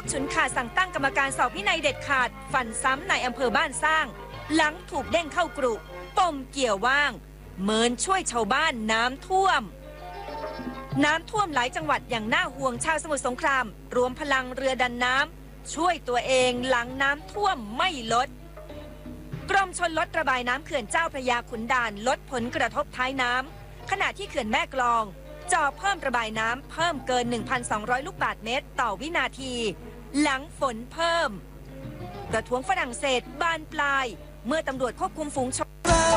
ฉุนขาดสั่งตั้งกรรมการสอบวินัยเด็ดขาดฟันซ้ำในอำเภอบ้านสร้างหลังถูกเด้งเข้ากรุปมเกี่ยวว่างเมินช่วยชาวบ้านน้ำท่วมหลายจังหวัดอย่างน่าห่วงชาวสมุทรสงครามรวมพลังเรือดันน้ำช่วยตัวเองหลังน้ำท่วมไม่ลดกรมชลลดระบายน้ำเขื่อนเจ้าพระยาขุนด่านลดผลกระทบท้ายน้ำขณะที่เขื่อนแม่กลองจ่อเพิ่มระบายน้ำเพิ่มเกิน 1,200 ลูกบาศก์เมตรต่อวินาทีหลังฝนเพิ่มประท้วงฝรั่งเศสบานปลายเมื่อตำรวจควบคุมฝูงชน